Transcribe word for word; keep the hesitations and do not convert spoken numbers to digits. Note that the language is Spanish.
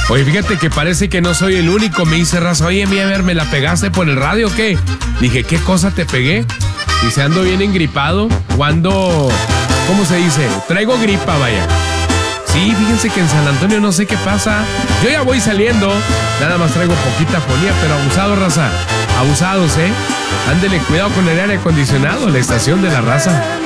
Oye, fíjate que parece que no soy el único. Me dice raza, oye, mi a ver, ¿me la pegaste por el radio o qué? Dije, ¿qué cosa te pegué? Dice, ando bien engripado. Cuando, ¿cómo se dice? Traigo gripa, vaya. Sí, fíjense que en San Antonio no sé qué pasa. Yo ya voy saliendo. Nada más traigo poquita fonía, pero abusado, raza. Abusados, ¿eh? Ándele, cuidado con el aire acondicionado, la estación de la raza.